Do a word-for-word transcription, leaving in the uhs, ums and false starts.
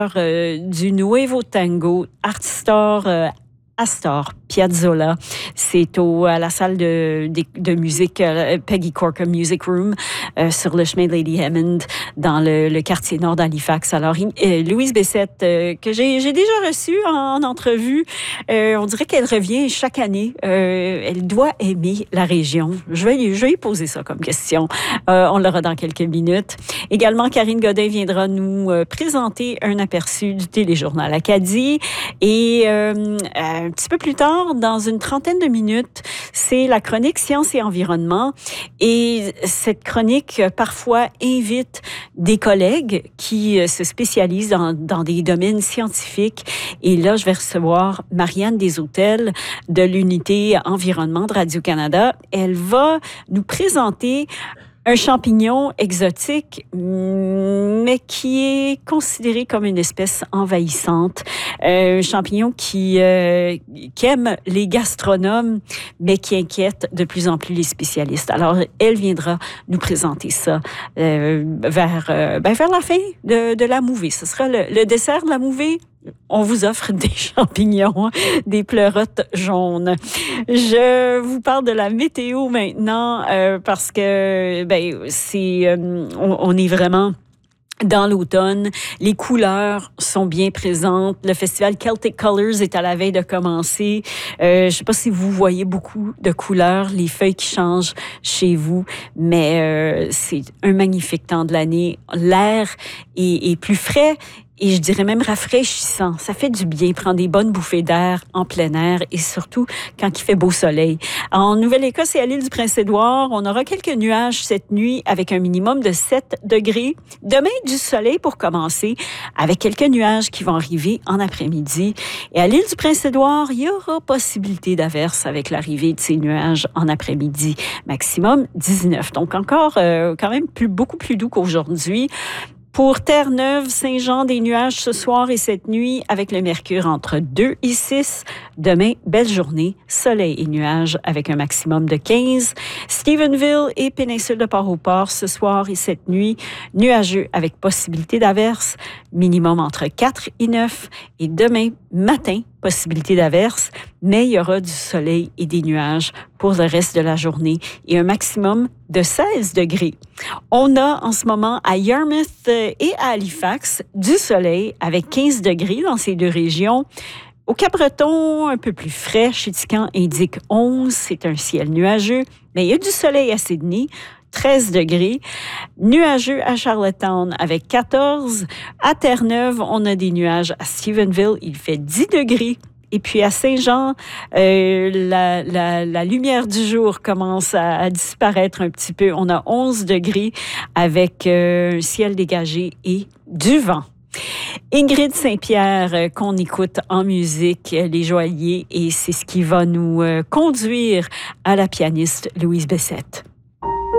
euh, du Nuevo Tango, Artistor euh, Astor Piazzolla. C'est au, à la salle de, de, de musique euh, Peggy Corker Music Room euh, sur le chemin de Lady Hammond dans le, le quartier nord d'Halifax. Alors, euh, Louise Bessette, euh, que j'ai, j'ai déjà reçue en, en entrevue, euh, on dirait qu'elle revient chaque année. Euh, elle doit aimer la région. Je vais, je vais lui poser ça comme question. Euh, on l'aura dans quelques minutes. Également, Karine Godin viendra nous euh, présenter un aperçu du téléjournal Acadie. Et euh, un petit peu plus tard, dans une trentaine de minutes, c'est la chronique Sciences et Environnement. Et cette chronique, parfois, invite des collègues qui se spécialisent dans, dans des domaines scientifiques. Et là, je vais recevoir Marianne Deshôtels de l'unité Environnement de Radio-Canada. Elle va nous présenter un champignon exotique, mais qui est considéré comme une espèce envahissante. Euh, un champignon qui, euh, qui aime les gastronomes, mais qui inquiète de plus en plus les spécialistes. Alors, elle viendra nous présenter ça euh, vers, euh, ben vers la fin de, de la mouvée. Ce sera le, le dessert de la mouvée. On vous offre des champignons, des pleurotes jaunes. Je vous parle de la météo maintenant euh, parce que ben c'est euh, on, on est vraiment dans l'automne, les couleurs sont bien présentes. Le festival Celtic Colors est à la veille de commencer. Euh, je ne sais pas si vous voyez beaucoup de couleurs, les feuilles qui changent chez vous, mais euh, c'est un magnifique temps de l'année. L'air est, est plus frais. Et je dirais même rafraîchissant. Ça fait du bien, prendre des bonnes bouffées d'air en plein air et surtout quand il fait beau soleil. En Nouvelle-Écosse et à l'île du Prince-Édouard, on aura quelques nuages cette nuit avec un minimum de sept degrés. Demain, du soleil pour commencer avec quelques nuages qui vont arriver en après-midi. Et à l'île du Prince-Édouard, il y aura possibilité d'averse avec l'arrivée de ces nuages en après-midi. Maximum dix-neuf. Donc encore euh, quand même plus, beaucoup plus doux qu'aujourd'hui. Pour Terre-Neuve, Saint-Jean, des nuages ce soir et cette nuit avec le mercure entre deux et six. Demain, belle journée, soleil et nuages avec un maximum de quinze. Stephenville et péninsule de Port-au-Port ce soir et cette nuit, nuageux avec possibilité d'averse, minimum entre quatre et neuf. Et demain matin, possibilité d'averse, mais il y aura du soleil et des nuages pour le reste de la journée et un maximum de seize degrés. On a en ce moment à Yarmouth et à Halifax du soleil avec quinze degrés dans ces deux régions. Au Cap-Breton, un peu plus frais, Chéticamp indique onze, c'est un ciel nuageux, mais il y a du soleil à Sydney, treize degrés. Nuageux à Charlottetown avec quatorze. À Terre-Neuve, on a des nuages à Stephenville, il fait dix degrés. Et puis à Saint-Jean, euh, la, la, la lumière du jour commence à, à disparaître un petit peu. On a onze degrés avec euh, un ciel dégagé et du vent. Ingrid Saint-Pierre, euh, qu'on écoute en musique, euh, Les Joailliers, et c'est ce qui va nous euh, conduire à la pianiste Louise Bessette.